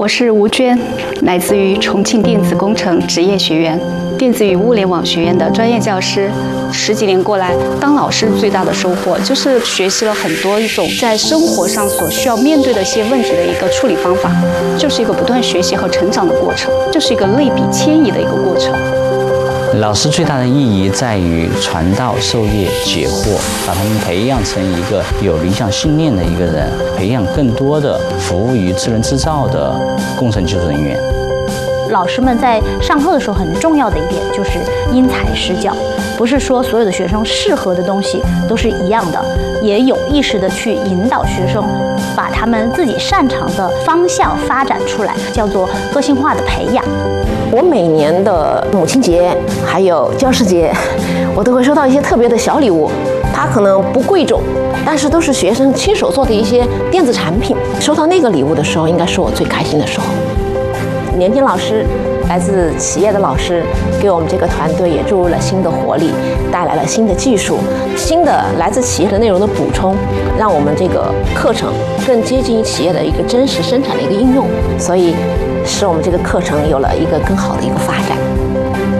我是吴娟，来自于重庆电子工程职业学院电子与物联网学院的专业教师。10几年过来，当老师最大的收获就是学习了很多一种在生活上所需要面对的一些问题的一个处理方法，就是一个不断学习和成长的过程，就是一个类比迁移的一个过程。 老师最大的意义在于传道授业解惑，把他们培养成一个有理想信念的一个人，培养更多的服务于智能制造的工程技术人员。 老师们在上课的时候很重要的一点就是因材施教，不是说所有的学生适合的东西都是一样的，也有意识的去引导学生把他们自己擅长的方向发展出来，叫做个性化的培养。 我每年的母亲节还有教师节，我都会收到一些特别的小礼物，它可能不贵重，但是都是学生亲手做的一些电子产品。收到那个礼物的时候，应该是我最开心的时候。年轻老师，来自企业的老师，给我们这个团队也注入了新的活力，带来了新的技术，新的来自企业的内容的补充，让我们这个课程更接近于企业的一个真实生产的一个应用，所以使我们这个课程有了一个更好的一个发展。